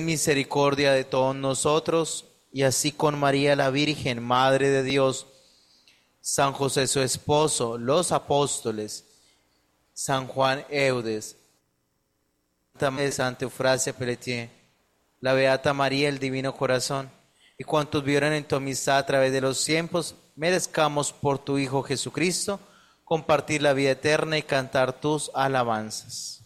ten misericordia de todos nosotros, y así con María la Virgen, Madre de Dios, San José su esposo, los apóstoles, San Juan Eudes, Santa Eufrasia Pelletier, la Beata María, el Divino Corazón, y cuantos vivieron en tu amistad a través de los tiempos, merezcamos por tu Hijo Jesucristo compartir la vida eterna y cantar tus alabanzas.